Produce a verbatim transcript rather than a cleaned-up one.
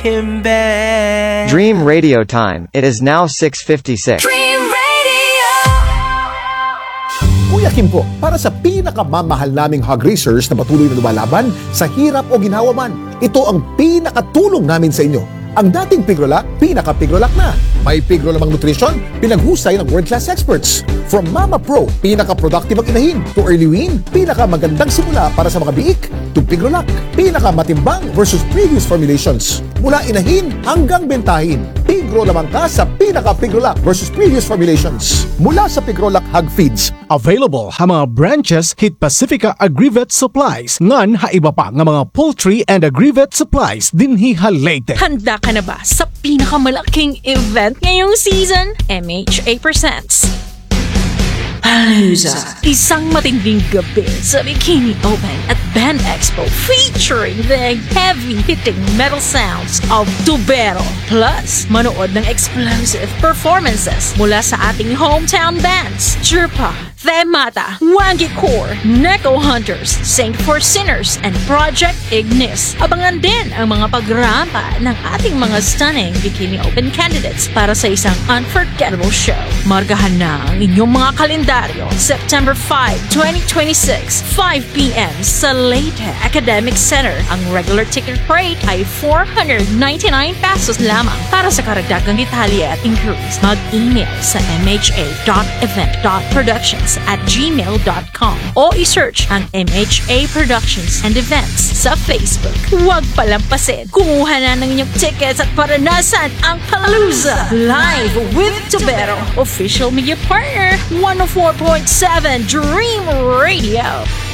him back. Dream Radio time. It is now six fifty-six. Dream Radio. Kuya Kim po, para sa pinakamamahal naming hog racers na patuloy na lumalaban sa hirap o ginhawa man, ito ang pinakatulong namin sa inyo. Ang dating Pigrolac, pinaka-Pigrolac na. May Pigro-lamang nutrition, pinaghusay ng world-class experts. From Mama Pro, pinaka-productive ang inahin. To Early Wean, pinaka-magandang simula para sa mga biik. To Pigrolac, pinaka-matimbang versus previous formulations. Mula inahin hanggang bentahin. Pigro-lamang ka sa pinaka-Pigrolac versus previous formulations. Mula sa Pigrolac Hog Feeds. Available ha mga branches hit Pacifica Agrivet Supplies ngan ha iba pa nga mga poultry and agrivet supplies dinhi ha Leyte. Handa ka na ba sa pinakamalaking event ngayong season? M H A presents Palooza. Isang matinding gabi sa Bikini Open at Band Expo featuring the heavy-hitting metal sounds of Tubero. Plus, manood ng explosive performances mula sa ating hometown bands, Chirpa, Themata, Wangi Core, Neko Hunters, Saint for Sinners, and Project Ignis. Abangan din ang mga pagrampa ng ating mga stunning Bikini Open candidates para sa isang unforgettable show. Margahan na ang inyong mga kalendaryo. September fifth, twenty twenty-six, five p.m. sa Leyte Academic Center. Ang regular ticket rate ay four hundred ninety-nine pesos lamang. Para sa karagdagang detalye at inquiries, mag-email sa m h a dot event dot productions at gmail dot com o i-search ang M H A Productions and Events sa Facebook. Huwag palampasin. Kumuha na ng inyong tickets at paranasan ang Palooza live with Tubero, official media partner one oh four point seven Dream Radio.